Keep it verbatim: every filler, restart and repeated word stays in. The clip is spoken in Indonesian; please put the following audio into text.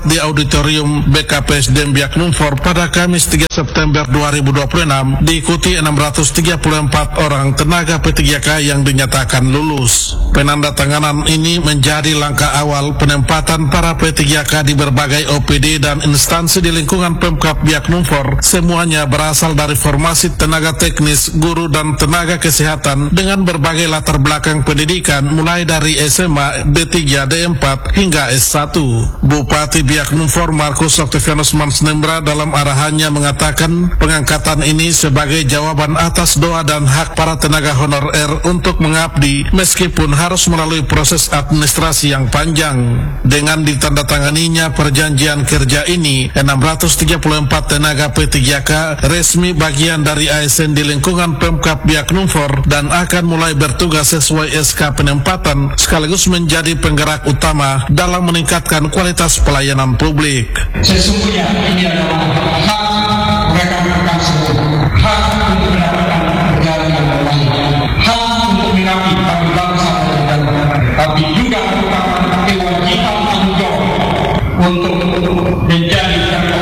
di auditorium B K P S D M Biak Numfor pada Kamis tiga September dua ribu dua puluh enam diikuti enam ratus tiga puluh empat orang tenaga P tiga K yang dinyatakan lulus. Penandatanganan ini menjadi langkah awal penempatan para P tiga K di berbagai O P D dan instansi di lingkungan Pemkab Biak Numfor. Semuanya berasal dari formasi tenaga teknis, guru dan tenaga kesehatan dengan berbagai latar belakang pendidikan mulai dari S M A, D tiga, D empat hingga S satu. Bupati Biak Numfor Markus Octavianus Mansnembra dalam arahannya mengatakan pengangkatan ini sebagai jawaban atas doa dan hak para tenaga honorer untuk mengabdi meskipun harus melalui proses administrasi yang panjang. Dengan ditandatanganinya perjanjian kerja ini, enam ratus tiga puluh empat tenaga P tiga K resmi bagian dari A S N di lingkungan Pemkab Biak Numfor dan akan mulai bertugas sesuai S K penempatan sekaligus menjadi penggerak utama dalam meningkatkan kualitas pelayanan publik. Sesungguhnya ini adalah hak mereka merupakan hak untuk mendapatkan negara yang baik, hak untuk mengabdi pada bangsa dan negara, tapi juga merupakan kewajiban tanggung jawab untuk menjadi